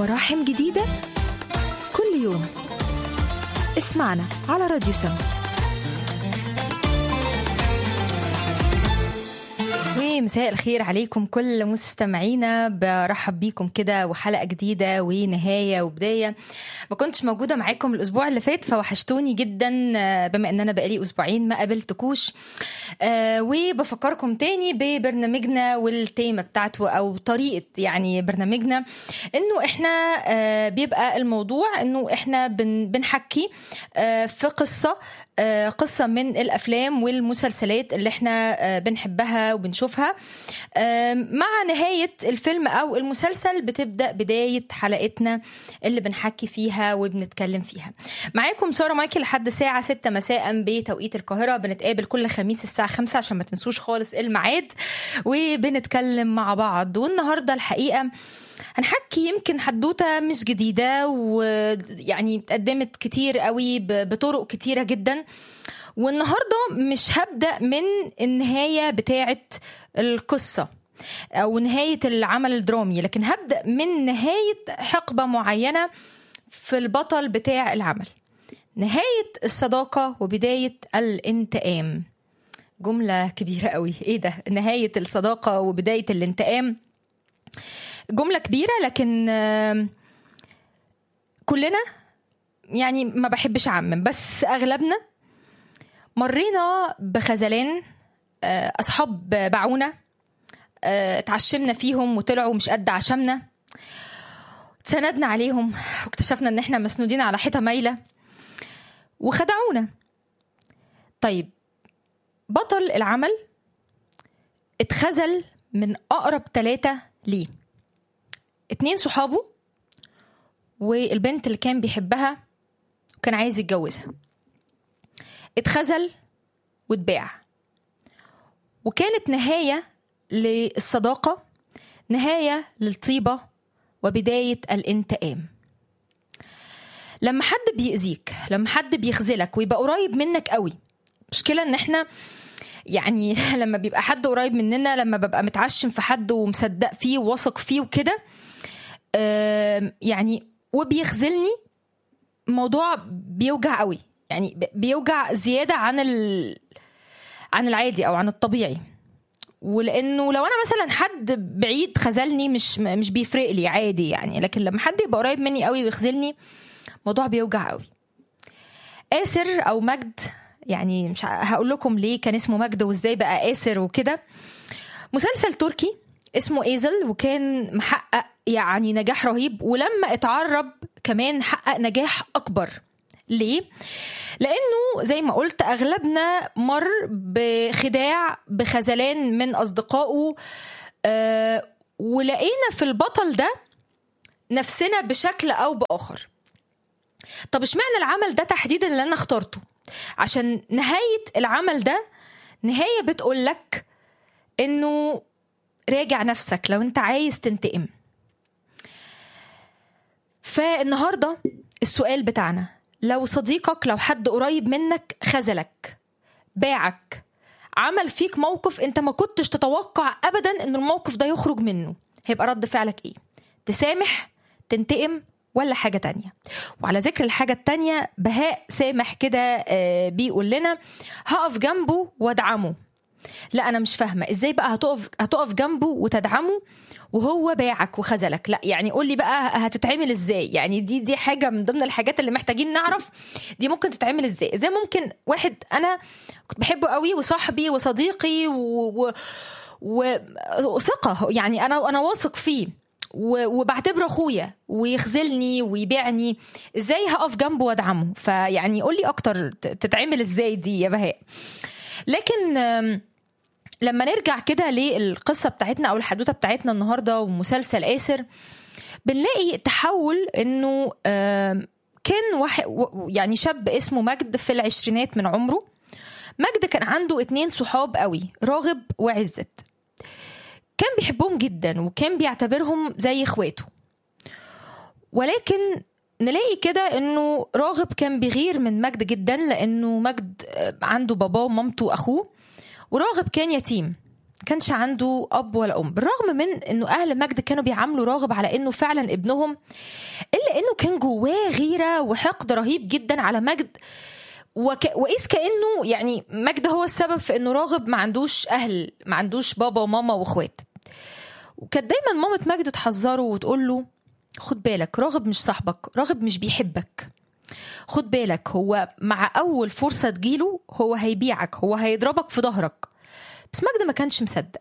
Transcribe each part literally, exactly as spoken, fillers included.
مراحم جديدة كل يوم. اسمعنا على راديو سم. ومساء الخير عليكم كل مستمعينا، برحب بيكم كده وحلقة جديدة ونهاية وبداية. ما كنتش موجودة معاكم الأسبوع اللي فات فوحشتوني جدا، بما أن أنا بقالي أسبوعين ما قابلتكوش. أه وبفكركم تاني ببرنامجنا والتيمة بتاعته أو طريقة يعني برنامجنا، أنه إحنا أه بيبقى الموضوع أنه إحنا بن بنحكي أه في قصة أه قصة من الأفلام والمسلسلات اللي إحنا أه بنحبها وبنشوفها. أه مع نهاية الفيلم أو المسلسل بتبدأ بداية حلقتنا اللي بنحكي فيها وبنتكلم فيها. معاكم سارة مايكل لحد الساعة ستة مساء بتوقيت القاهرة. بنتقابل كل خميس الساعة خمسة عشان ما تنسوش خالص الميعاد، وبنتكلم مع بعض. والنهاردة الحقيقة هنحكي يمكن حدوتة مش جديدة، ويعني اتقدمت كتير قوي بطرق كتيرة جدا. والنهاردة مش هبدأ من النهاية بتاعة القصة أو نهاية العمل الدرامي، لكن هبدأ من نهاية حقبة معينة في البطل بتاع العمل، نهاية الصداقة وبداية الانتقام. جملة كبيرة قوي، ايه ده؟ نهاية الصداقة وبداية الانتقام، جملة كبيرة. لكن كلنا يعني ما بحبش أعمم، بس أغلبنا مرينا بخزلان أصحاب باعونا، اتعشمنا فيهم وطلعوا مش قد عشمنا، تسندنا عليهم واكتشفنا ان احنا مسنودين على حيطة مايلة وخدعونا. طيب بطل العمل اتخزل من أقرب ثلاثة ليه، اتنين صحابه والبنت اللي كان بيحبها وكان عايز يتجوزها. اتخزل واتباع، وكانت نهاية للصداقة، نهاية للطيبة وبداية الانتقام. لما حد بيأذيك، لما حد بيخذلك ويبقى قريب منك قوي، مشكلة ان احنا يعني لما بيبقى حد قريب مننا، لما ببقى متعشم في حد ومصدق فيه وواثق فيه وكده يعني وبيخذلني، موضوع بيوجع قوي، يعني بيوجع زيادة عن ال... عن العادي أو عن الطبيعي. ولأنه لو أنا مثلا حد بعيد خذلني مش مش بيفرق لي عادي يعني، لكن لما حد يبقى قريب مني قوي ويخذلني موضوع بيوجع قوي. آسر أو مجد، يعني مش هقول لكم ليه كان اسمه مجد وإزاي بقى آسر وكده. مسلسل تركي اسمه إيزل، وكان محقق يعني نجاح رهيب، ولما اتعرب كمان حقق نجاح أكبر. ليه؟ لأنه زي ما قلت أغلبنا مر بخداع بخزلان من أصدقائه، أه ولقينا في البطل ده نفسنا بشكل أو بآخر. طب اشمعنى العمل ده تحديدا اللي أنا اخترته؟ عشان نهاية العمل ده نهاية بتقولك إنه راجع نفسك لو أنت عايز تنتقم. فالنهاردة السؤال بتاعنا، لو صديقك، لو حد قريب منك خذلك، باعك، عمل فيك موقف انت ما كنتش تتوقع ابدا ان الموقف ده يخرج منه، هيبقى رد فعلك ايه؟ تسامح، تنتقم، ولا حاجة تانية؟ وعلى ذكر الحاجة التانية، بهاء سامح كده بيقول لنا هقف جنبه وادعمه. لا انا مش فاهمة ازاي بقى هتقف هتقف جنبه وتدعمه وهو باعك وخذلك؟ لا يعني قول لي بقى هتتعمل ازاي؟ يعني دي دي حاجه من ضمن الحاجات اللي محتاجين نعرف دي ممكن تتعمل ازاي. ازاي ممكن واحد انا كنت بحبه قوي وصاحبي وصديقي وثقه، يعني انا انا واثق فيه وبعتبره اخويا ويخذلني ويبيعني، ازاي هقف جنبه وادعمه؟ فيعني قول لي اكتر تتعمل ازاي دي يا بهاء. لكن لما نرجع كده للقصة بتاعتنا أو الحدوتة بتاعتنا النهاردة ومسلسل آسر، بنلاقي تحول إنه كان واحد يعني شاب اسمه مجد في العشرينات من عمره. مجد كان عنده اتنين صحاب قوي، راغب وعزت، كان بيحبهم جدا وكان بيعتبرهم زي اخواته. ولكن نلاقي كده إنه راغب كان بيغير من مجد جدا، لأنه مجد عنده باباه ومامته وأخوه، وراغب كان يتيم. كانش عنده اب ولا ام، بالرغم من انه اهل مجد كانوا بيعاملوا راغب على انه فعلا ابنهم، الا انه كان جواه غيره وحقد رهيب جدا على مجد، وك... وإذ كأنه يعني مجد هو السبب في انه راغب ما عندوش اهل، ما عندوش بابا وماما واخوات. وكانت دايما مامة مجد تحذره وتقول له خد بالك راغب مش صاحبك، راغب مش بيحبك، خد بالك هو مع اول فرصة تجيله هو هيبيعك، هو هيضربك في ظهرك. بس مجد ما كانش مصدق،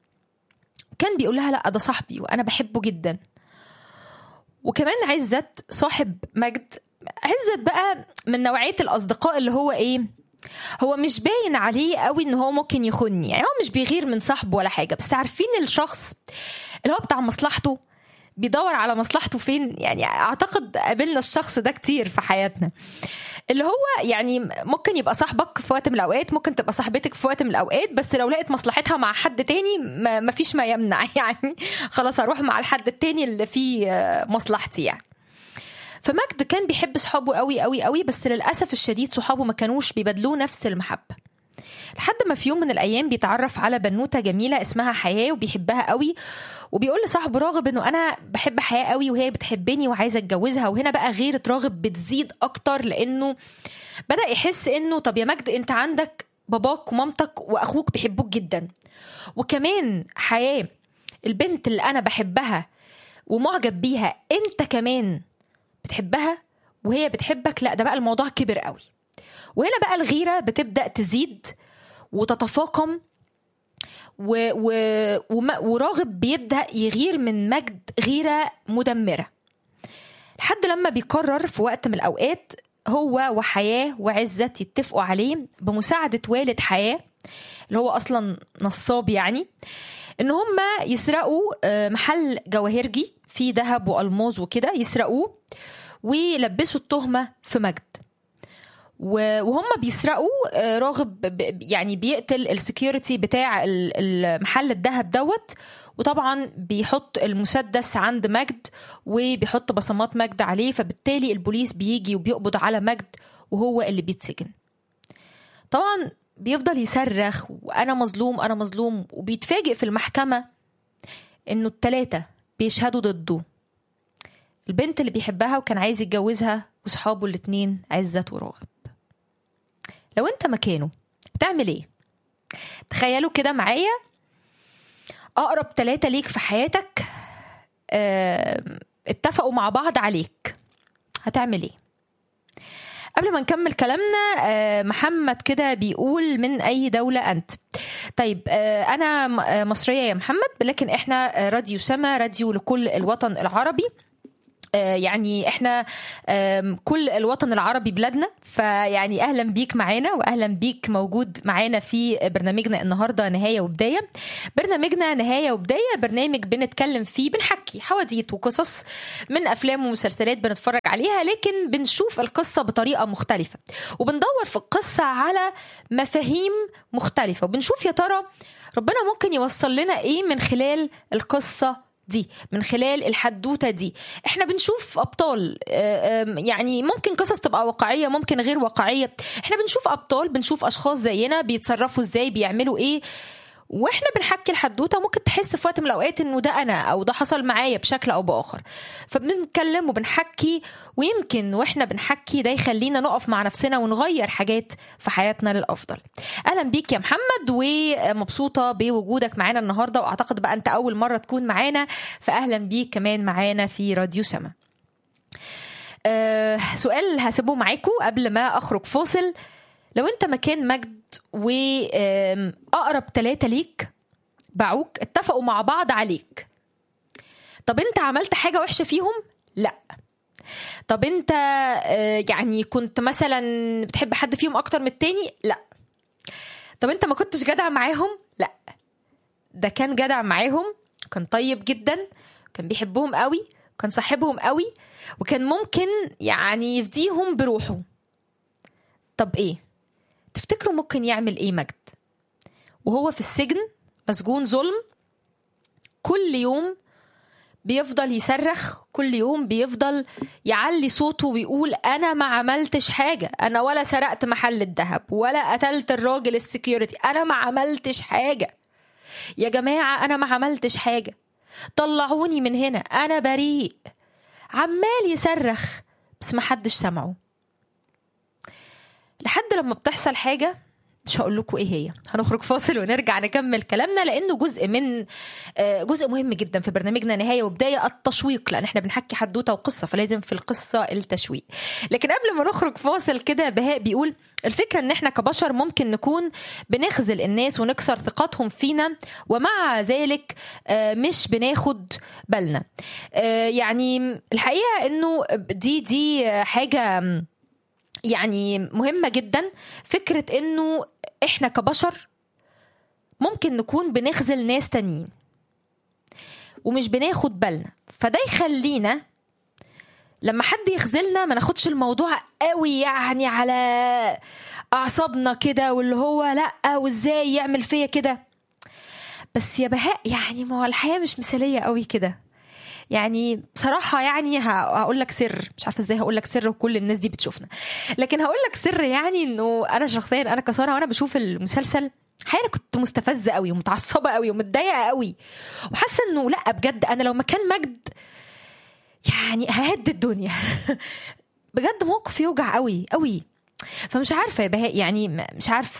كان بيقول لها لا ده صاحبي وانا بحبه جدا. وكمان عزت صاحب مجد، عزت بقى من نوعية الأصدقاء اللي هو إيه، هو مش باين عليه قوي إن هو ممكن يخوني، يعني هو مش بيغير من صاحبه ولا حاجة، بس عارفين الشخص اللي هو بتاع مصلحته بيدور على مصلحته فين. يعني أعتقد قابلنا الشخص ده كتير في حياتنا، اللي هو يعني ممكن يبقى صاحبك في وقت من الأوقات، ممكن تبقى صاحبتك في وقت من الأوقات، بس لو لقيت مصلحتها مع حد تاني ما فيش ما يمنع، يعني خلاص هروح مع الحد التاني اللي فيه مصلحتي يعني. فمجد كان بيحب صحابه قوي قوي قوي، بس للأسف الشديد صحابه ما كانوش بيبادلوه نفس المحبة، لحد ما في يوم من الأيام بيتعرف على بنوتة جميلة اسمها حياة وبيحبها قوي، وبيقول لصاحبه راغب انه انا بحب حياة قوي وهي بتحبني وعايزة اتجوزها. وهنا بقى غيرة راغب بتزيد اكتر، لانه بدأ يحس انه طب يا مجد انت عندك باباك ومامتك واخوك بيحبوك جدا، وكمان حياة البنت اللي انا بحبها ومعجب بيها انت كمان بتحبها وهي بتحبك، لا ده بقى الموضوع كبر قوي. وهنا بقى الغيرة بتبدأ تزيد وتتفاقم، و... و... وما... وراغب بيبدأ يغير من مجد غيرة مدمرة، لحد لما بيقرر في وقت من الأوقات هو وحياة وعزت يتفقوا عليه بمساعدة والد حياة اللي هو أصلا نصاب، يعني إن هم يسرقوا محل جواهرجي فيه ذهب وألماظ وكده، يسرقوه ويلبسوا التهمة في مجد. وهم بيسرقوا راغب يعني بيقتل السكيورتي بتاع المحل الذهب دوت، وطبعا بيحط المسدس عند مجد وبيحط بصمات مجد عليه، فبالتالي البوليس بيجي وبيقبض على مجد وهو اللي بيتسجن. طبعا بيفضل يصرخ وانا مظلوم انا مظلوم، وبيتفاجئ في المحكمة انه الثلاثة بيشهدوا ضده، البنت اللي بيحبها وكان عايز يتجوزها وصحابه الاتنين عزت وراغب. لو انت مكانه تعمل ايه؟ تخيلوا كده معايا اقرب ثلاثة ليك في حياتك اه اتفقوا مع بعض عليك، هتعمل ايه؟ قبل ما نكمل كلامنا اه محمد كده بيقول من اي دولة انت؟ طيب اه انا مصرية يا محمد، لكن احنا راديو سما، راديو لكل الوطن العربي، يعني احنا كل الوطن العربي بلادنا، فيعني اهلا بيك معانا واهلا بيك موجود معانا في برنامجنا النهارده نهايه وبدايه. برنامجنا نهايه وبدايه برنامج بنتكلم فيه، بنحكي حواديت وقصص من افلام ومسلسلات بنتفرج عليها، لكن بنشوف القصه بطريقه مختلفه وبندور في القصه على مفاهيم مختلفه، وبنشوف يا ترى ربنا ممكن يوصل لنا ايه من خلال القصه دي، من خلال الحدوتة دي. احنا بنشوف أبطال، يعني ممكن قصص تبقى واقعية ممكن غير واقعية، احنا بنشوف أبطال، بنشوف أشخاص زينا بيتصرفوا ازاي، بيعملوا ايه، واحنا بنحكي الحدوتة ممكن تحس في وقت من الأوقات انه ده أنا أو ده حصل معايا بشكل أو بآخر، فبنتكلم وبنحكي، ويمكن واحنا بنحكي ده يخلينا نقف مع نفسنا ونغير حاجات في حياتنا للأفضل. أهلا بيك يا محمد، ومبسوطة بوجودك معانا النهاردة، وأعتقد بقى أنت أول مرة تكون معانا، فأهلا بيك كمان معانا في راديو سما. أه سؤال هسيبه معاكم قبل ما أخرج فاصل. لو انت مكان مجد واقرب ثلاثة ليك باعوك، اتفقوا مع بعض عليك، طب انت عملت حاجة وحشة فيهم؟ لا. طب انت يعني كنت مثلا بتحب حد فيهم اكتر من التاني؟ لا. طب انت ما كنتش جدع معاهم؟ لا، ده كان جدع معاهم، كان طيب جدا، كان بيحبهم قوي، كان صاحبهم قوي، وكان ممكن يعني يفديهم بروحه. طب ايه تفتكروا ممكن يعمل ايه مجد وهو في السجن مسجون ظلم؟ كل يوم بيفضل يصرخ، كل يوم بيفضل يعلي صوته ويقول انا ما عملتش حاجة، انا ولا سرقت محل الذهب ولا قتلت الراجل السكيورتي، انا ما عملتش حاجة. يا جماعة أنا ما عملتش حاجة، طلعوني من هنا، أنا بريء، عمال يصرخ بس ما حدش سمعه. لحد لما بتحصل حاجة مش هقول لكم ايه هي. هنخرج فاصل ونرجع نكمل كلامنا، لانه جزء من جزء مهم جدا في برنامجنا نهاية وبداية، التشويق، لان احنا بنحكي حدوته وقصة، فلازم في القصة التشويق. لكن قبل ما نخرج فاصل كده، بهاء بيقول الفكرة ان احنا كبشر ممكن نكون بنخذل الناس ونكسر ثقتهم فينا، ومع ذلك مش بناخد بالنا. يعني الحقيقة انه دي دي حاجة يعني مهمة جدا، فكرة انه احنا كبشر ممكن نكون بنخذل ناس تانيين ومش بناخد بالنا. فده يخلينا لما حد يخذلنا ما ناخدش الموضوع قوي يعني على اعصابنا كده، واللي هو لا وازاي يعمل فيا كده. بس يا بهاء يعني ما هو الحياة مش مثالية قوي كده. يعني بصراحة يعني هقول لك سر، مش عارفة ازاي هقول لك سر وكل الناس دي بتشوفنا، لكن هقول لك سر. يعني انه انا شخصيا انا كسارة وانا بشوف المسلسل حقيقة كنت مستفزة قوي ومتعصبة قوي ومتضايقة قوي، وحاسة انه لا بجد انا لو مكان مجد يعني ههد الدنيا. بجد موقف يوجع قوي قوي. فمش عارفة يا بهاء، يعني مش عارفة.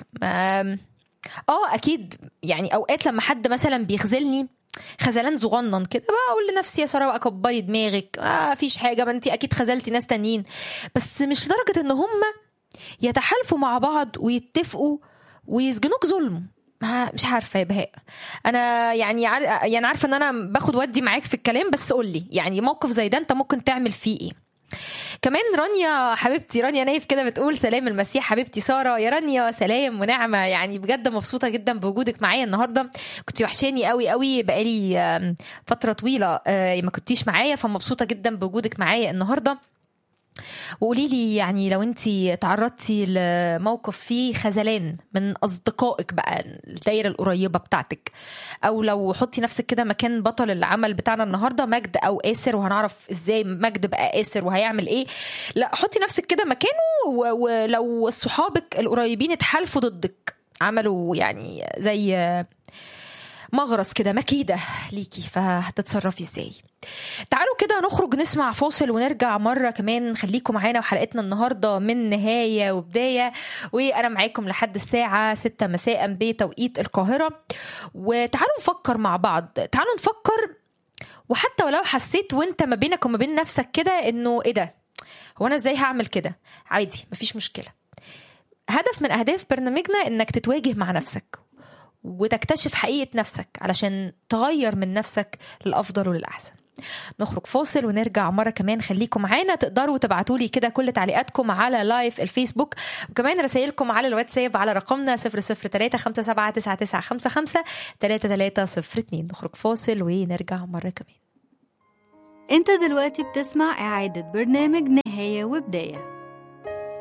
اه اكيد يعني اوقات لما حد مثلا بيخذلني خذلان صغنن كده بقول لنفسي يا ساره بقى كبري دماغك، آه فيش حاجه، ما انت اكيد خذلتي ناس تانيين. بس مش لدرجه ان هم يتحالفوا مع بعض ويتفقوا ويسجنوك ظلم. مش عارفه يا بهاء، انا يعني عار... يعني عارفه ان انا باخد ودي معاك في الكلام، بس قولي يعني موقف زي ده انت ممكن تعمل فيه ايه؟ كمان رانيا حبيبتي، رانيا نايف كده بتقول سلام المسيح حبيبتي ساره. يا رانيا سلام ونعمه، يعني بجد مبسوطه جدا بوجودك معايا النهارده. كنتي وحشاني قوي قوي، بقالي فتره طويله ما كنتيش معايا، فمبسوطه جدا بوجودك معايا النهارده. وقولي لي يعني لو انتي تعرضتي لموقف فيه خذلان من اصدقائك بقى الدايره القريبه بتاعتك، او لو حطي نفسك كده مكان بطل العمل بتاعنا النهارده مجد او آسر، وهنعرف ازاي مجد بقى آسر وهيعمل ايه. لا حطي نفسك كده مكانه، ولو صحابك القريبين اتحالفوا ضدك، عملوا يعني زي مغرس كده مكيدة ليكي، فهتتصرفي ازاي؟ تعالوا كده نخرج نسمع فاصل ونرجع مرة كمان. خليكم معانا وحلقتنا النهاردة من نهاية وبداية، وأنا معاكم لحد الساعة ستة مساء بتوقيت القاهرة. وتعالوا نفكر مع بعض، تعالوا نفكر، وحتى ولو حسيت وانت ما بينك وما بين نفسك كده انه ايه ده، هو انا ازاي هعمل كده، عادي مفيش مشكلة. هدف من أهداف برنامجنا انك تتواجه مع نفسك وتكتشف حقيقة نفسك علشان تغير من نفسك للأفضل وللأحسن. نخرج فاصل ونرجع مرة كمان. خليكم معانا، تقدروا تبعتوا لي كده كل تعليقاتكم على لايف الفيسبوك، وكمان رسائلكم على الواتساب على رقمنا صفر صفر ثلاثة خمسة سبعة تسعة تسعة خمسة خمسة ثلاثة ثلاثة صفر اتنين. نخرج فاصل ونرجع مرة كمان. انت دلوقتي بتسمع إعادة برنامج نهاية وبداية.